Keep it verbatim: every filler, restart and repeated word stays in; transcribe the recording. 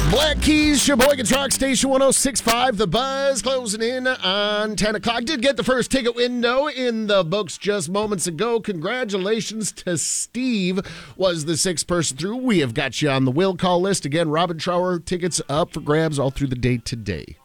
Black Keys, Sheboygan Rock Station one oh six point five. The Buzz closing in on ten o'clock. Did get the first ticket window in the books just moments ago. Congratulations to Steve. Was the sixth person through. We have got you on the will call list. Again, Robin Trower tickets up for grabs all through the day today.